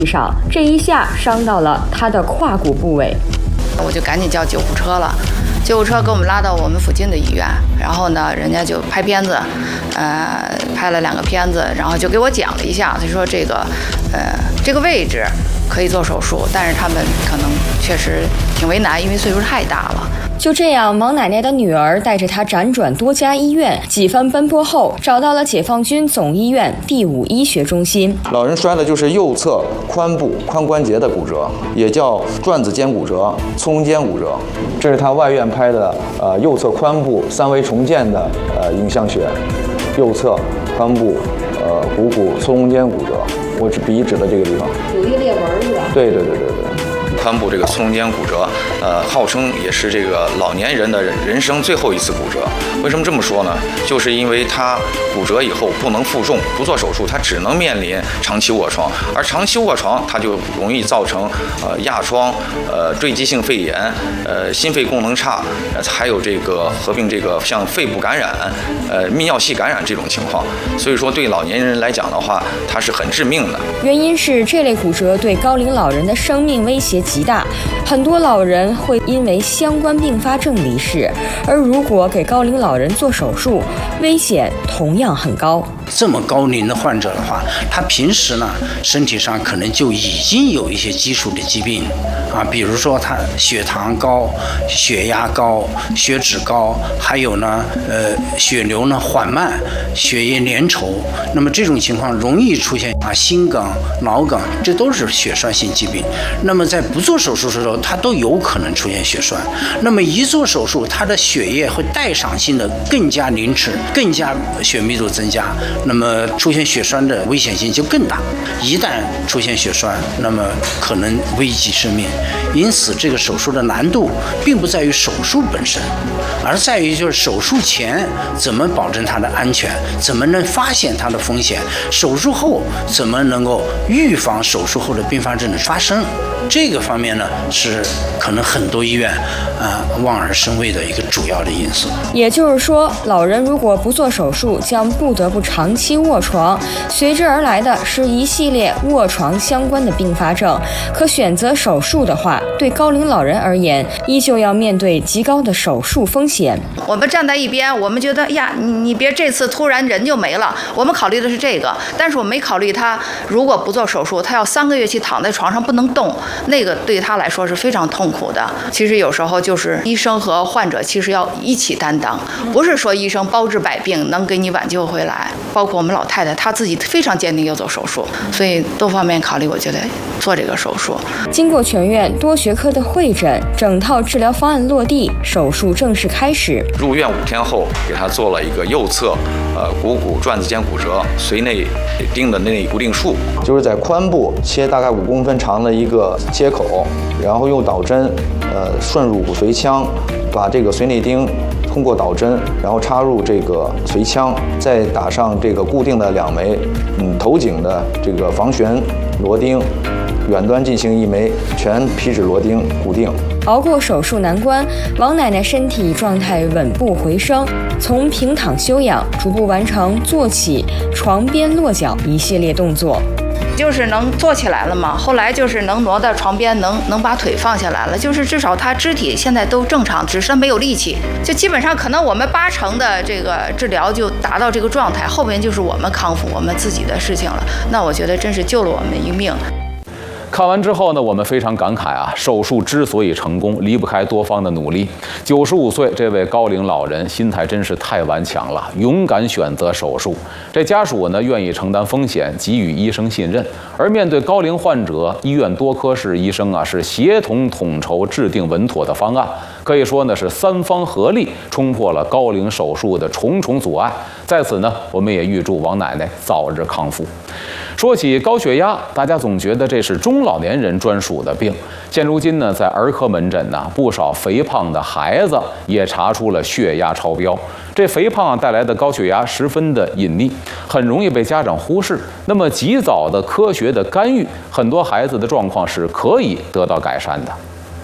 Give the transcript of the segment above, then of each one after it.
上，这一下伤到了他的胯骨部位。 我就赶紧叫救护车了，救护车给我们拉到我们附近的医院，然后呢，人家就拍片子，拍了2个片子，然后就给我讲了一下，他说这个位置可以做手术，但是他们可能确实挺为难，因为岁数太大了。 就这样，王奶奶的女儿带着她辗转多家医院，几番奔波后，找到了解放军总医院第5医学中心。 老人摔的就是右侧髋部髋关节的骨折，也叫转子肩骨折、聪肩骨折。这是他外院拍的右侧髋部3维重建的影像学，右侧髋部股骨聪肩骨折。我笔指的这个地方有一个裂纹是吧？ 对。 髋部这个聪肩骨折，号称也是这个老年人的人生最后一次骨折。为什么这么说呢？就是因为他骨折以后不能负重，不做手术，他只能面临长期卧床，而长期卧床，它就容易造成压疮、坠积性肺炎、心肺功能差，还有这个合并这个像肺部感染、泌尿系感染这种情况。所以说，对老年人来讲的话，它是很致命的。 原因是这类骨折对高龄老人的生命威胁极大，很多老人会因为相关并发症离世，而如果给高龄老人做手术，危险同样很高。 这么高龄的患者的话，他平时呢身体上可能就已经有一些基础的疾病啊，比如说他血糖高、血压高、血脂高，还有呢血流呢缓慢、血液粘稠，那么这种情况容易出现心梗、脑梗，这都是血栓性疾病。那么在不做手术的时候，它都有可能出现血栓。那么一做手术，它的血液会代偿性的更加凝滞，更加血密度增加。那么出现血栓的危险性就更大，一旦出现血栓，那么可能危及生命。因此，这个手术的难度并不在于手术本身，而在于就是手术前怎么保证它的安全，怎么能发现它的风险，手术后怎么能够预防手术后的并发症的发生。这个方面呢，是可能很多医院望而生畏的一个主要的因素。 也就是说，老人如果不做手术，将不得不长期卧床，随之而来的是一系列卧床相关的并发症。可选择手术的话，对高龄老人而言，依旧要面对极高的手术风险。 我们站在一边，我们觉得呀，你别这次突然人就没了，我们考虑的是这个，但是我没考虑他如果不做手术，他要3个月去躺在床上不能动，那个对他来说是非常痛苦的。其实有时候就是医生和患者其实要一起担当，不是说医生包治百病能给你挽救回来。包括我们老太太，她自己非常坚定要做手术，所以多方面考虑，我觉得做这个手术。 经过全院多学科的会诊，整套治疗方案落地，手术正式开始。 入院5天后，给他做了一个右侧股骨转子肩骨折髓内钉的内固定术， 就是在髋部切大概5公分长的一个切口，然后用导针顺入骨髓腔，把这个髓内钉通过导针，然后插入这个髓腔，再打上这个固定的2枚头颈的这个防旋螺钉，远端进行1枚全皮质螺钉固定。 熬过手术难关，王奶奶身体状态稳步回升，从平躺休养逐步完成坐起、床边落脚一系列动作。 就是能坐起来了嘛，后来就是能挪到床边，能把腿放下来了，就是至少他肢体现在都正常，只是没有力气，就基本上可能我们80%的这个治疗就达到这个状态，后边就是我们康复我们自己的事情了。那我觉得真是救了我们一命。 看完之后呢，我们非常感慨啊，手术之所以成功，离不开多方的努力。95岁这位高龄老人心态真是太顽强了，勇敢选择手术。这家属呢愿意承担风险，给予医生信任。而面对高龄患者，医院多科室医生是协同统筹制定稳妥的方案，可以说呢是3方合力冲破了高龄手术的重重阻碍。在此呢，我们也预祝王奶奶早日康复。说起高血压，大家总觉得这是中老年人专属的病。现如今呢，在儿科门诊呢，不少肥胖的孩子也查出了血压超标。这肥胖带来的高血压十分的隐匿，很容易被家长忽视。那么及早的科学的干预，很多孩子的状况是可以得到改善的。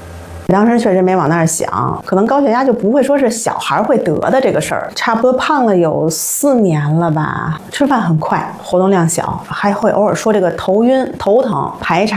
当时确实没往那儿想，可能高血压就不会说是小孩会得的这个事儿。差不多胖了有4年了吧，吃饭很快，活动量小，还会偶尔说这个头晕、头疼，排查